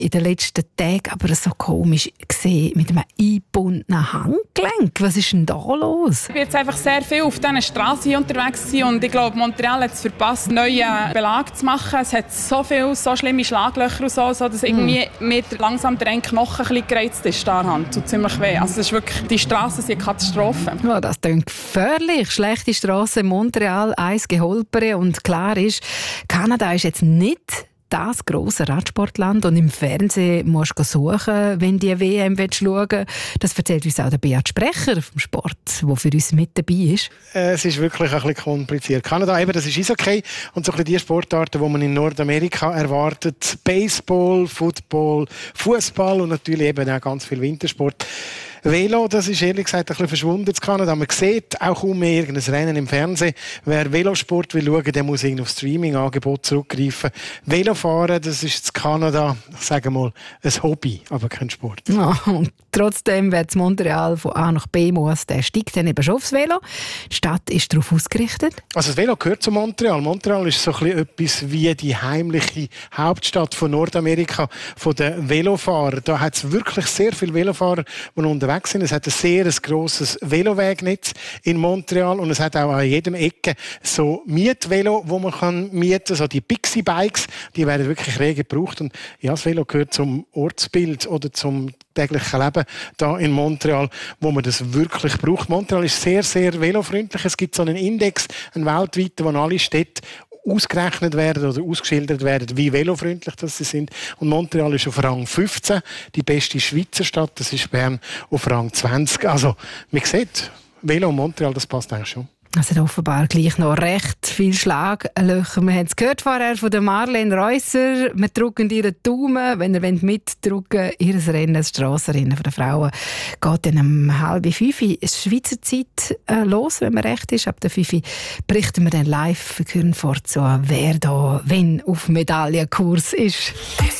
in den letzten Tagen aber so komisch gesehen mit einem eingebundenen Handgelenk. Was ist denn da los? Ich war jetzt einfach sehr viel auf diesen Straßen unterwegs und ich glaube, Montreal hat es verpasst, einen neuen Belag zu machen. Es hat so viele, so schlimme Schlaglöcher und so, dass irgendwie mir langsam der eine Knochen ein bisschen gereizt ist. Das tut ziemlich weh. Also es ist wirklich, die Straßen sind eine Katastrophe. Ja, das klingt gefährlich. Schlechte Strassen in Montreal, eins geholpere. Und klar ist, Kanada ist jetzt nicht das grosse Radsportland und im Fernsehen musst du suchen, wenn du die WM schauen willst. Das erzählt uns auch der Beat Sprecher vom Sport, der für uns mit dabei ist. Es ist wirklich ein bisschen kompliziert. Kanada, eben, das ist Eishockey und so ein bisschen die Sportarten, die man in Nordamerika erwartet. Baseball, Football, Fußball und natürlich eben auch ganz viel Wintersport. Velo, das ist ehrlich gesagt ein bisschen verschwunden in Kanada. Man sieht auch kaum mehr irgendein Rennen im Fernsehen. Wer Velosport will schauen, der muss auf Streaming-Angebote zurückgreifen. Velofahren, das ist in Kanada, ich sage mal, ein Hobby, aber kein Sport. Ja, und trotzdem, wer zu Montreal von A nach B muss, der steigt dann eben schon aufs Velo. Die Stadt ist darauf ausgerichtet. Also das Velo gehört zu Montreal. Montreal ist so ein bisschen etwas wie die heimliche Hauptstadt von Nordamerika, von den Velofahrern. Da hat es wirklich sehr viele Velofahrer, die unterwegs sind. Es hat ein sehr grosses Velowegnetz in Montreal und es hat auch an jedem Ecke so Mietvelo, wo man kann mieten, so die Pixie-Bikes, die werden wirklich rege gebraucht. Und ja, das Velo gehört zum Ortsbild oder zum täglichen Leben da in Montreal, wo man das wirklich braucht. Montreal ist sehr, sehr velofreundlich. Es gibt so einen Index, einen weltweiten, wo alle Städte ausgerechnet werden oder ausgeschildert werden, wie velofreundlich das sie sind. Und Montreal ist auf Rang 15, die beste Schweizer Stadt, das ist Bern auf Rang 20. Also, man sieht, Velo und Montreal, das passt eigentlich schon. Es hat offenbar gleich noch recht viele Schlaglöcher. Wir haben es gehört vorher von der Marlene Reusser. Wir drücken ihren Daumen, wenn ihr mitdrücken wollt. Ihr Rennen, das Strassenrennen der Frauen, geht dann um 4:30 Schweizer Zeit los, wenn man recht ist. Ab der 5 berichten wir dann live für Kürnfurt, wer da, wenn auf Medaillenkurs ist.